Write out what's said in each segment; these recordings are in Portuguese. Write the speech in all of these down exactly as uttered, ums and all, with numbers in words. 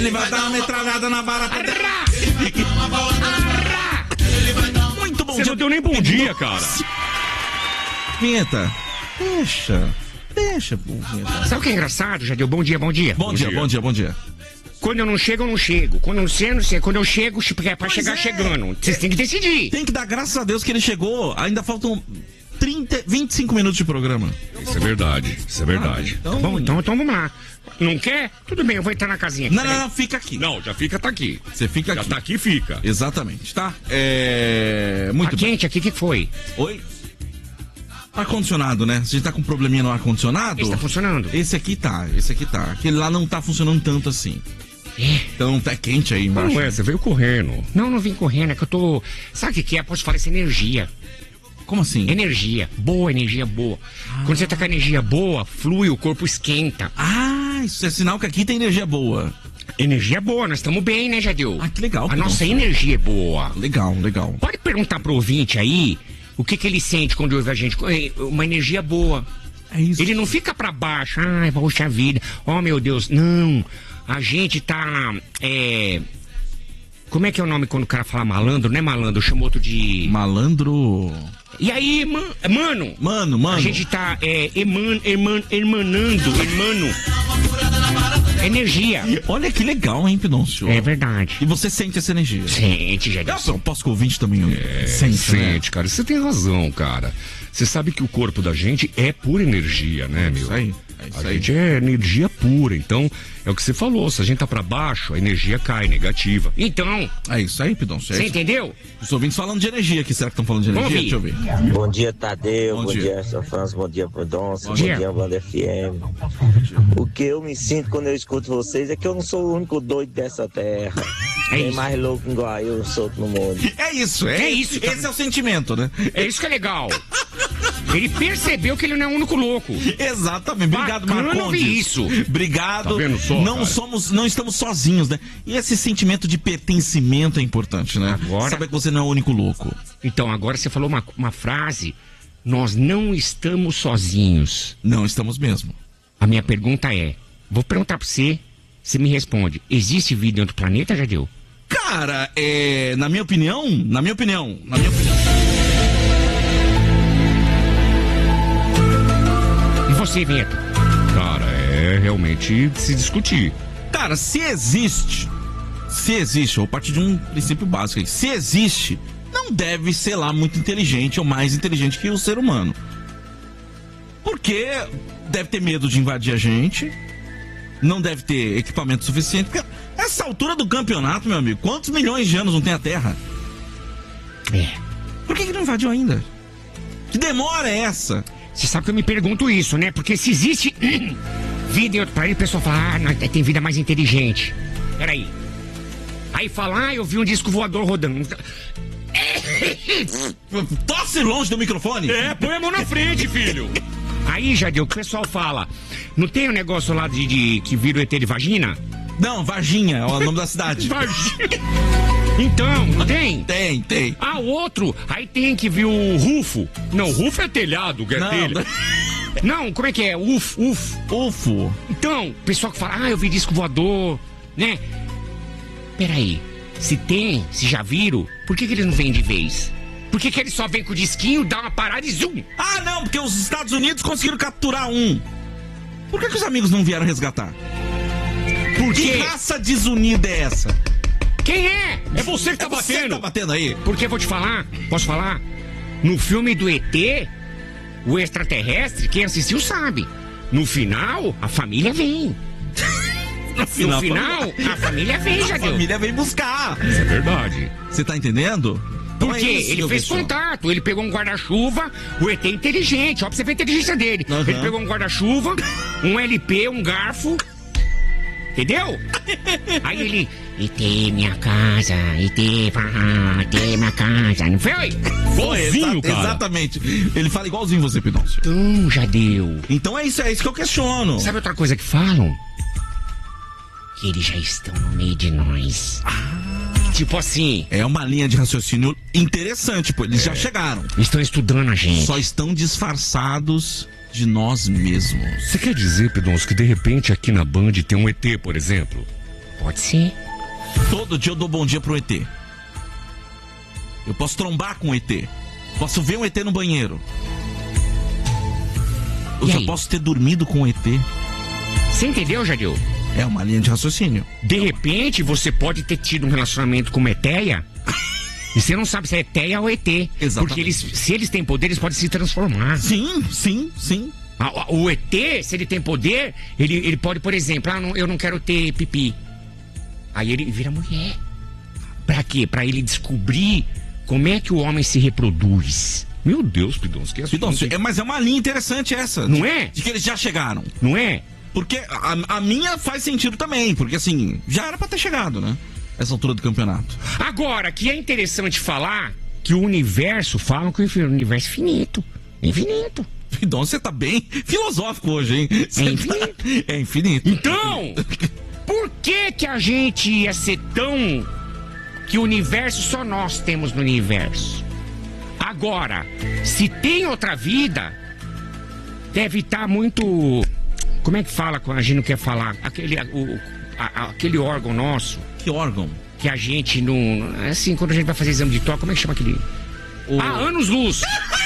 Ele vai dar uma metralhada na barata. Arra! Arra! Muito bom Você dia. não deu nem bom dia, cara. Vinheta, deixa, deixa, vinheta. Sabe o que é engraçado? Já deu bom dia, bom dia. Bom, bom dia, dia, bom dia, bom dia. Quando eu não chego, eu não chego. Quando eu não sei, eu não sei. Quando eu chego, é pra pois chegar é. chegando. Vocês têm que decidir. Tem que dar graças a Deus que ele chegou. Ainda faltam trinta, vinte e cinco minutos de programa. Isso é verdade, isso é verdade. Ah, então... Bom, então, então vamos lá. Não quer? Tudo bem, eu vou entrar na casinha aqui. Não, não, não, fica aqui. Não, já fica, tá aqui. Você fica já aqui. Já tá aqui, fica. Exatamente, tá? É... Muito tá bem. quente aqui, o que foi? Oi? Ar-condicionado, né? Você tá com probleminha no ar-condicionado? Esse tá funcionando? Esse aqui tá, esse aqui tá. Aquele lá não tá funcionando tanto assim. É. Então tá quente aí embaixo. Não é, você veio correndo. Não, não vim correndo, é que eu tô... Sabe o que que é? Posso falar essa energia. Como assim? Energia. Boa, energia boa. Ah. Quando você tá com a energia boa, flui, o corpo esquenta. Ah, isso é sinal que aqui tem energia boa. Energia boa, nós estamos bem, né, Jadeu? Ah, que legal. A nossa energia é boa. Legal, legal. Pode perguntar pro ouvinte aí o que que ele sente quando ouve a gente. Uma energia boa. É isso. Ele não fica pra baixo. Ai, poxa vida. Oh, meu Deus. Não. A gente tá... É... Como é que é o nome quando o cara fala malandro? Não é malandro, chama outro de... Malandro... E aí, man, mano? Mano, mano. A gente tá é, eman, eman, emanando, emano. Energia. Olha que legal, hein, Pidoncio? É verdade. E você sente essa energia? Sente, já Eu posso que o ouvinte também é, sente, sente, né? cara. Você tem razão, cara. Você sabe que o corpo da gente é pura energia, né, é meu? Isso aí. É isso a aí. gente é energia pura, então é o que você falou, se a gente tá pra baixo, a energia cai, negativa. Então... É isso aí, Pidoncio. É você isso. Entendeu? Os ouvintes falando de energia aqui, será que estão falando de energia? Deixa eu ver. Bom dia, Tadeu, bom, bom dia, dia São Francisco, bom dia, Pidoncio, bom, bom dia, dia Banda F M. O que eu me sinto quando eu escuto vocês é que eu não sou o único doido dessa terra. É Tem isso. mais louco igual eu solto no mundo. É isso, é, É isso, Esse tá... é o sentimento, né? É isso que é legal. Ele percebeu que ele não é o único louco. Exatamente. Obrigado, Bacana Marcondes. ouvir isso. Obrigado. Tá vendo só, não cara? somos, não estamos sozinhos, né? E esse sentimento de pertencimento é importante, né? Agora... Saber que você não é o único louco. Então, agora você falou uma, uma frase. Nós não estamos sozinhos. Não estamos mesmo. A minha pergunta é, vou perguntar pra você, você me responde. Existe vida em outro planeta, Jadeu? Cara, é, na minha opinião, na minha opinião, na minha opinião. E você, Vinheta? Cara, é realmente se discutir. Cara, se existe, se existe, vou partir de um princípio básico aí. Se existe, não deve ser lá muito inteligente ou mais inteligente que o ser humano. Porque deve ter medo de invadir a gente, não deve ter equipamento suficiente. Porque essa altura do campeonato, meu amigo, quantos milhões de anos não tem a Terra? É. Por que que não invadiu ainda? Que demora é essa? Você sabe que eu me pergunto isso, né? Porque se existe vida em outro planeta, o pessoal fala, ah, não, tem vida mais inteligente. Peraí. Aí fala, ah, eu vi um disco voador rodando. Tosse longe do microfone. É, põe a mão na frente, filho. Aí, Jadeu, o pessoal fala, não tem um negócio lá de, de que vira o E T de vagina? Não, Varginha é o nome da cidade. Varginha. Então, não tem? Tem, tem. Ah, outro, aí tem que vir o Rufo. Não, Rufo é telhado, que é Não, telha. Não, como é que é? Uf, uf. Ufo. Então, o pessoal que fala, ah, eu vi disco voador, né? Peraí, se tem, se já viram, por que que eles não vêm de vez? Por que que eles só vêm com o disquinho, dá uma parada e zoom? Ah, não, porque os Estados Unidos conseguiram capturar um. Por que que os amigos não vieram resgatar? Por Que quê? raça desunida é essa? Quem é? É você que tá É você batendo. que tá batendo aí. Porque vou te falar, posso falar? No filme do E T, o extraterrestre, quem assistiu sabe. No final, a família vem. No final, no final a família vem, já a deu. família vem buscar. Isso é verdade. Você tá entendendo? Então Porque é isso, ele fez pessoal. contato, ele pegou um guarda-chuva, o E T é inteligente, ó, pra você ver a inteligência dele. Uhum. Ele pegou um guarda-chuva, um L P, um garfo, entendeu? Aí ele, E T, minha casa, E T, E T, minha casa, não foi? Foi, Igualzinho, exa- cara. Exatamente. Ele fala igualzinho você, Pidoncio. Então, já deu. Então é isso, é isso que eu questiono. Sabe outra coisa que falam? Que eles já estão no meio de nós. Ah. Tipo assim, É uma linha de raciocínio interessante, pô. Eles É. já chegaram. estão estudando a gente. Só estão disfarçados de nós mesmos. Você quer dizer, Pidoncio, que de repente aqui na Band tem um E T, por exemplo? Pode ser. Todo dia eu dou bom dia pro E T. Eu posso trombar com o E T. Posso ver um E T no banheiro. Eu E já aí? posso ter dormido com o E T. Você entendeu, Jadil? É uma linha de raciocínio. De repente, você pode ter tido um relacionamento com uma Eteia e você não sabe se é Eteia ou E T. Exatamente. Porque eles, se eles têm poder, eles podem se transformar. Sim, sim, sim. Ah, O E T, se ele tem poder, ele, ele pode, por exemplo, ah, não, eu não quero ter pipi. Aí ele vira mulher. Pra quê? Pra ele descobrir como é que o homem se reproduz. Meu Deus, Pidoncio, que assunto, Pidoncio, hein? é, mas é uma linha interessante essa. Não de, é? De que eles já chegaram. Não é? Porque a, a minha faz sentido também. Porque assim, já era pra ter chegado, né? Essa altura do campeonato. Agora, que é interessante falar que o universo, falam que o universo é finito. Infinito. Pidoncio, você tá bem filosófico hoje, hein? Você É infinito. Tá... É infinito. Então, por que que a gente ia ser tão... que o universo só nós temos no universo? Agora, se tem outra vida, deve estar muito... Como é que fala quando a gente não quer falar? Aquele, o, a, aquele órgão nosso, Que órgão? que a gente não... Assim, quando a gente vai fazer exame de toque, como é que chama aquele... O... Ah, anos-luz.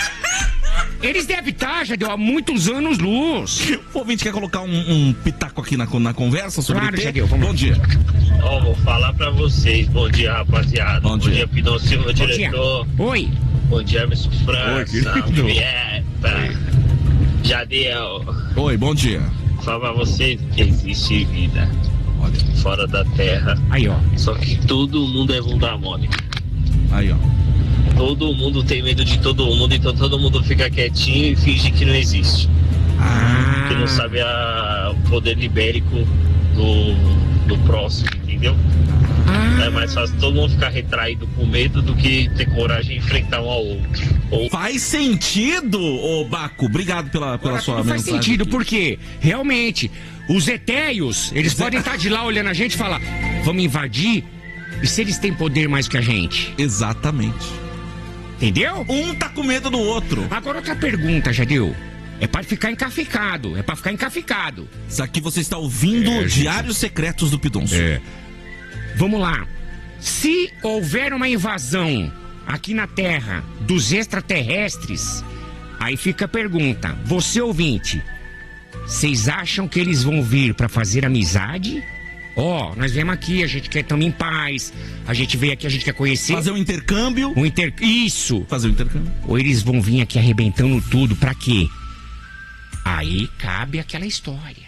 Eles devem estar, já deu há muitos anos-luz. O ouvinte quer colocar um, um pitaco aqui na, na conversa sobre Claro, E T? Jadeu, vamos Bom lá. dia. Ó, vou falar pra vocês. Bom dia, rapaziada. Bom dia. Pidão Silva, Bom dia. diretor. Oi. Bom dia, Emerson França. Oi, querido. Vieta. Jadiel. Oi, bom dia. Fala pra vocês que existe vida Olha, fora da Terra. Aí, ó. Só que todo mundo é bunda mole. aí, ó. Todo mundo tem medo de todo mundo, então todo mundo fica quietinho e finge que não existe. Ah. Que não sabe a, o poder libérico do, do próximo, entendeu? É mais fácil todo mundo ficar retraído com medo do que ter coragem de enfrentar um ao outro. Ou Faz sentido, ô Baco. Obrigado pela, pela Agora, sua tudo faz mensagem sentido, aqui. porque realmente os etéios, eles podem estar de lá olhando a gente e falar, vamos invadir, e se eles têm poder mais que a gente? Exatamente. Entendeu? Um tá com medo do outro. Agora outra pergunta, Jadil. É para ficar encaficado, é para ficar encaficado. Isso aqui você está ouvindo É, gente. Diários Secretos do Pidoncio. É. Vamos lá. Se houver uma invasão aqui na Terra dos extraterrestres, aí fica a pergunta, você ouvinte, vocês acham que eles vão vir para fazer amizade? Ó, oh, nós viemos aqui, a gente quer estar em paz, a gente veio aqui, a gente quer conhecer... Fazer um intercâmbio. um inter... Isso! Fazer um intercâmbio. Ou eles vão vir aqui arrebentando tudo, pra quê? Aí cabe aquela história.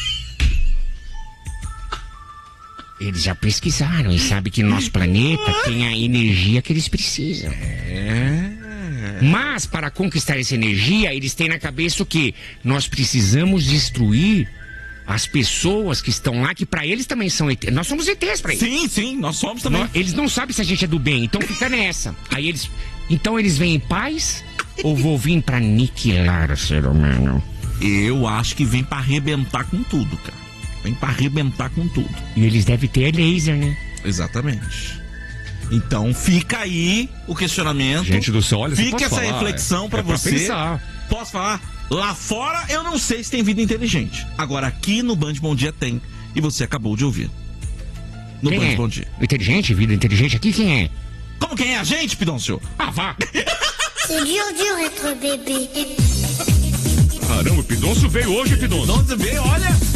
Eles já pesquisaram e sabem que nosso planeta tem a energia que eles precisam. É. Mas, para conquistar essa energia, eles têm na cabeça o quê? Nós precisamos destruir as pessoas que estão lá, que pra eles também são E Tês. Nós somos E Tês pra eles. Sim, sim, nós somos também. Nó- Eles não sabem se a gente é do bem, então fica nessa. Aí eles... Então eles vêm em paz ou vou vir pra aniquilar o ser humano? Eu acho que vem pra arrebentar com tudo, cara. Vem pra arrebentar com tudo. E eles devem ter laser, né? Exatamente. Então fica aí o questionamento. Gente do céu, olha, só Fica posso essa falar, reflexão é- pra é pra você. pensar. Posso falar? Lá fora eu não sei se tem vida inteligente. Agora aqui no Band Bom Dia tem. E você acabou de ouvir. No Quem Band é? Bom Dia. Inteligente? Vida inteligente aqui? Quem é? Como quem é a gente, Pidoncio? Ah, vá! C'est dur, dur être bébé. Caramba, o Pidoncio veio hoje, Pidoncio. Onde você vê, olha.